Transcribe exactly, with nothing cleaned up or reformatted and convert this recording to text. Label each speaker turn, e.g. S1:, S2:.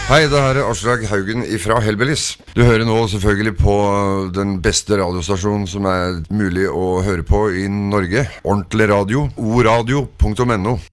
S1: Hei, det her er Aslak Haugen ifra Hellbillies. Du hører nå selvfølgelig på den beste radiostasjonen som er mulig å høre på i Norge. Ordentlig radio, oradio punktum no.